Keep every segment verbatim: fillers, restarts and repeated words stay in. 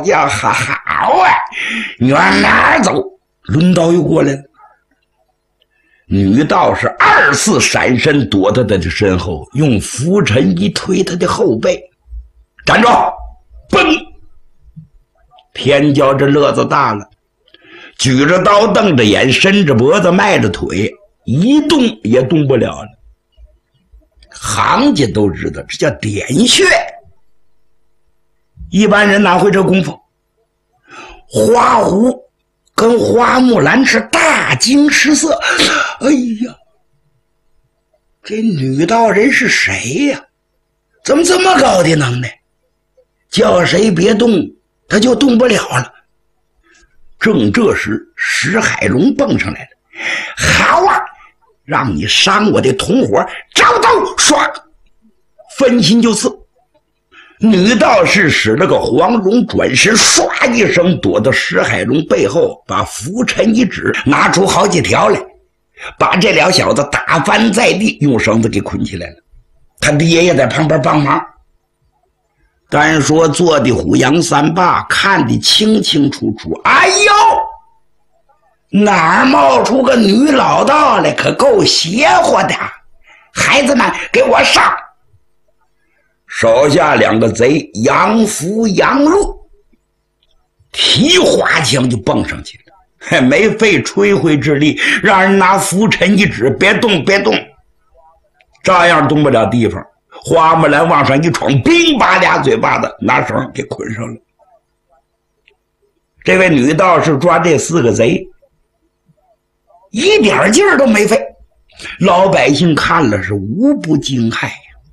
将，哈好啊，你往哪儿走？轮到又过来了。女道士二次闪身躲在他的身后，用拂尘一推他的后背，站住！嘣！天骄这乐子大了，举着刀，瞪着眼，伸着脖子，迈着腿，一动也动不了了。行家都知道，这叫点穴。一般人哪会这功夫？花狐跟花木兰是大惊失色。哎呀，这女道人是谁呀？怎么这么高的能耐？叫谁别动，他就动不了了。正这时，石海龙蹦上来了。好啊，让你伤我的同伙，招刀唰，分心就刺。女道士使了个黄龙转身，唰一声躲到石海龙背后，把拂尘一指，拿出好几条来，把这俩小子打翻在地，用绳子给捆起来了。他爹也在旁边帮忙。单说坐的虎杨三霸看得清清楚楚，哎呦，哪儿冒出个女老道来，可够邪乎的！孩子们，给我上！手下两个贼杨福、杨禄提花枪就蹦上去了，没费吹灰之力，让人拿拂尘一指，别动，别动，照样动不了地方。花木兰往上一闯，冰把俩嘴巴子拿绳给捆上了。这位女道士抓这四个贼一点劲儿都没费，老百姓看了是无不惊骇呀。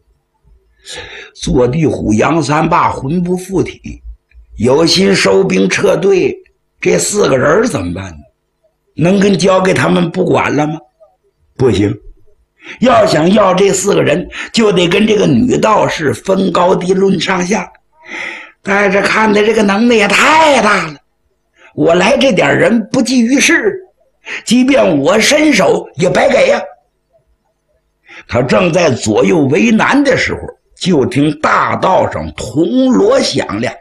坐地虎杨三霸魂不附体，有心收兵撤退，这四个人怎么办呢？能跟交给他们不管了吗？不行，要想要这四个人，就得跟这个女道士分高低论上下。但是看的这个能耐也太大了，我来这点人不济于事，即便我伸手也白给呀。他正在左右为难的时候，就听大道上铜锣响亮，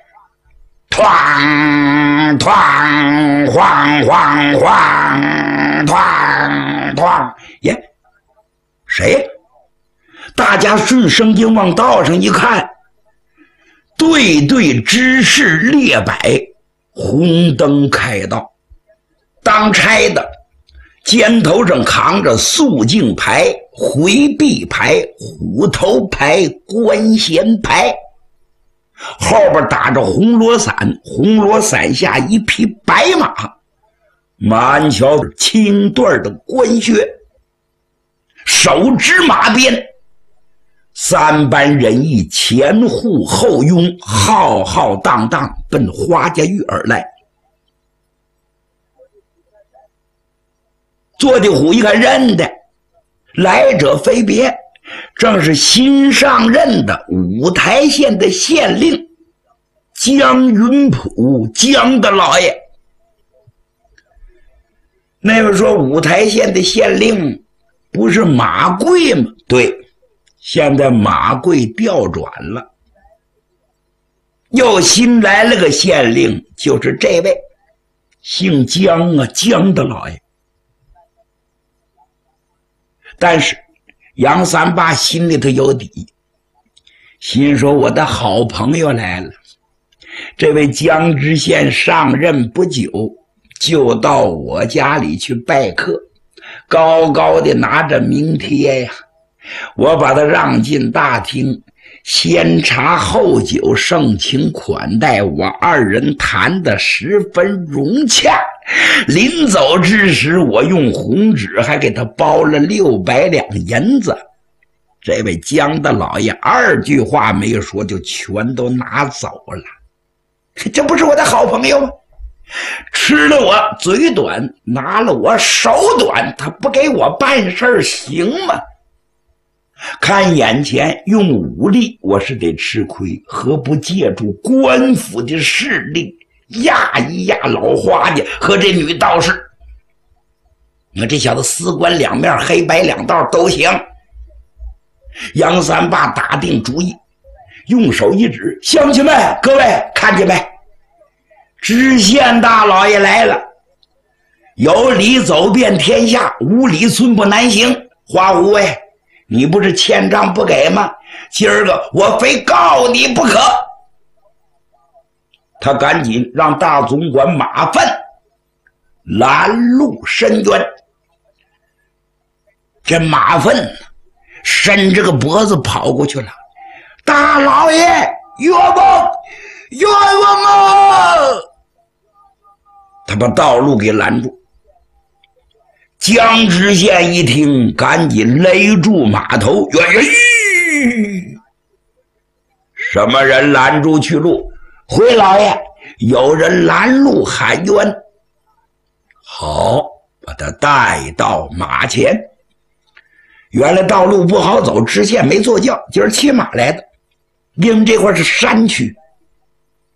哐哐哐哐哐哐哐，耶，谁？大家顺声音往道上一看，对对知识列摆，红灯开道。当差的肩头上扛着肃静牌、回避牌、虎头牌、官衔牌，后边打着红罗伞，红罗伞下一匹白马，满桥青缎的官靴，手执马鞭，三班人役前护后拥，浩浩荡荡奔花家峪而来。坐地虎一看认得，来者非别，正是新上任的五台县的县令江云普，江大老爷。那位说五台县的县令不是马贵吗？对，现在马贵调转了，又新来了个县令，就是这位姓江啊，江大老爷。但是杨三八心里头有底，心说我的好朋友来了。这位江知县上任不久，就到我家里去拜客，高高的拿着名帖呀。我把他让进大厅，先茶后酒，盛情款待，我二人谈得十分融洽。临走之时，我用红纸还给他包了六百两银子。这位江大老爷二句话没说，就全都拿走了。这不是我的好朋友吗？吃了我嘴短，拿了我手短，他不给我办事行吗？看眼前用武力我是得吃亏，何不借助官府的势力压一压老花家和这女道士？你看这小子四官两面，黑白两道都行。杨三爸打定主意，用手一指，乡亲们，各位看见没？ 知县大老爷来了，有理走遍天下，无理寸步难行。花无畏，你不是欠账不给吗？今儿个我非告你不可。他赶紧让大总管马粪拦路申冤。这马粪伸着个脖子跑过去了，大老爷，冤枉，冤枉啊！他把道路给拦住。江知县一听，赶紧勒住马头，冤冤！什么人拦住去路？回老爷，有人拦路喊冤。好，把他带到马前。原来道路不好走，知县没坐轿，今儿骑马来的。因为这块是山区，